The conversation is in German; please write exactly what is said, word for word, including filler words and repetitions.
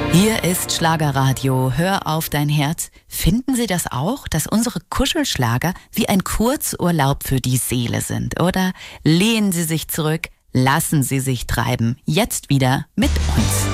Hier ist Schlagerradio. Hör auf dein Herz. Finden Sie das auch, dass unsere Kuschelschlager wie ein Kurzurlaub für die Seele sind? Oder lehnen Sie sich zurück, lassen Sie sich treiben. Jetzt wieder mit uns.